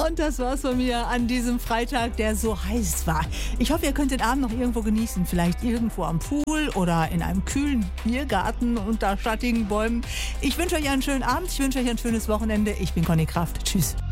Und das war's von mir an diesem Freitag, der so heiß war. Ich hoffe, ihr könnt den Abend noch irgendwo genießen. Vielleicht irgendwo am Pool oder in einem kühlen Biergarten unter schattigen Bäumen. Ich wünsche euch einen schönen Abend. Ich wünsche euch ein schönes Wochenende. Ich bin Conny Kraft. Tschüss.